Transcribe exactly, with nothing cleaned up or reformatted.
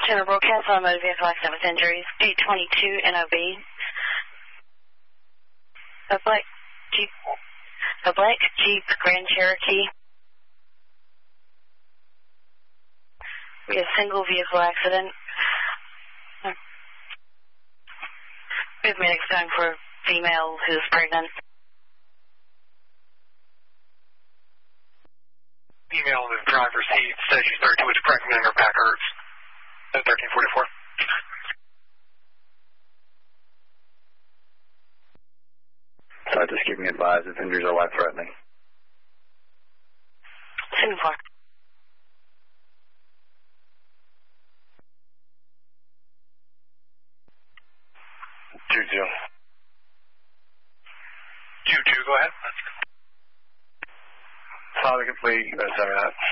General broadcast on motor vehicle accident with injuries. D twenty-two N O B. A black Jeep, a black Jeep Grand Cherokee. We have single vehicle accident. We have medics going for a female who's pregnant. Female in the driver's seat says she's thirty-two weeks pregnant and her back hurts. thirteen forty-four. So just keep me advised if injuries are life-threatening. ten four. Two two. Two two, go ahead. Father complete, that's all right.